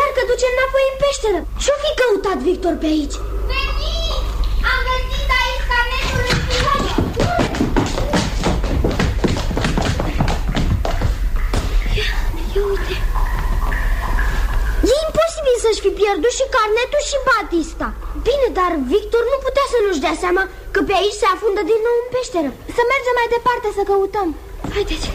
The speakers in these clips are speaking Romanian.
Parcă duce înapoi în peșteră. Și-o fi căutat Victor pe aici. Veniți! Am găsit aici carnetul lui Spinoza. Ia uite. E imposibil să-și fi pierdut și carnetul și Batista. Bine, dar Victor nu putea să nu-și dea seama că pe aici se afundă din nou în peșteră. Să mergem mai departe să căutăm. Haideți.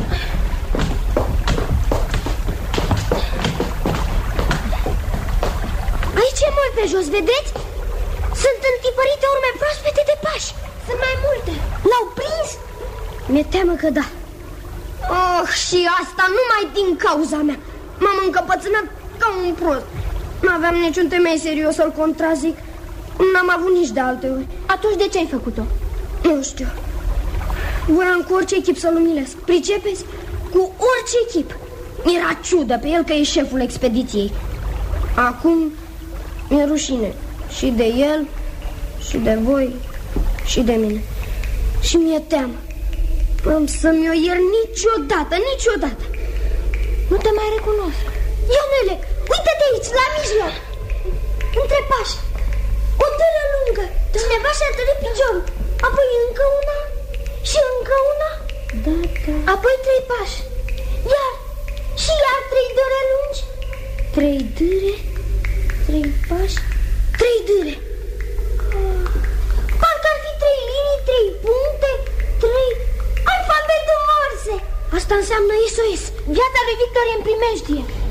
Aici e mult pe jos, vedeți? Sunt întipărite urme proaspete de pași. Sunt mai multe. L-au prins? Mi-e teamă că da. Oh, și asta numai din cauza mea. M-am încăpățânat ca un prost. N-aveam niciun temei serios să-l contrazic. N-am avut nici de alte ori. Atunci de ce ai făcut-o? Nu știu. Voiam cu orice echip să-l umilesc. Pricepeți? Cu orice echip. Era ciudă pe el că e șeful expediției. Acum mi-e rușine. Și de el, și de voi, și de mine. Și mi-e teamă. Am să-mi o iert niciodată, niciodată. Nu te mai recunosc. Ionele, uite-te aici, la mijloc. Între pași. O târă lungă. Cineva și-a tărit piciorul. Apoi încă una și încă una. Da. Apoi 3 pași. Iar și iar 3 dâre lungi. 3 dâre, 3 pași, 3 dâre. Parcă ar fi 3 linii, 3 puncte, 3 alfabetul Morse. Asta înseamnă SOS. Viața lui Victor e în primejdie.